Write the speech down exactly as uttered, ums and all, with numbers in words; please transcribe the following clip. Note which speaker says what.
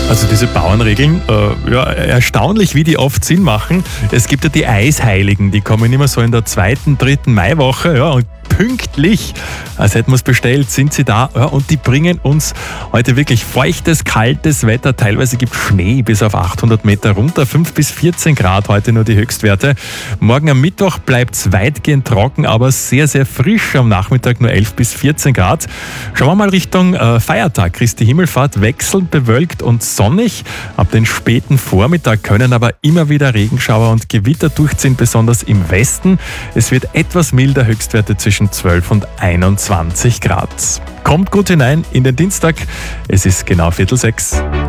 Speaker 1: Also diese Bauernregeln, äh, ja, erstaunlich, wie die oft Sinn machen. Es gibt ja die Eisheiligen, die kommen immer so in der zweiten, dritten Maiwoche, ja, und pünktlich, als hätten wir es bestellt, sind sie da, ja, und die bringen uns heute wirklich feuchtes, kaltes Wetter. Teilweise gibt es Schnee bis auf achthundert Meter runter, fünf bis vierzehn Grad heute nur die Höchstwerte. Morgen am Mittwoch bleibt es weitgehend trocken, aber sehr, sehr frisch. Am Nachmittag nur elf bis vierzehn Grad. Schauen wir mal Richtung äh, Feiertag, Christi Himmelfahrt, wechselnd bewölkt und sonnig. Ab den späten Vormittag können aber immer wieder Regenschauer und Gewitter durchziehen, besonders im Westen. Es wird etwas milder, Höchstwerte zwischen zwölf und einundzwanzig Grad. Kommt gut hinein in den Dienstag. Es ist genau Viertel sechs.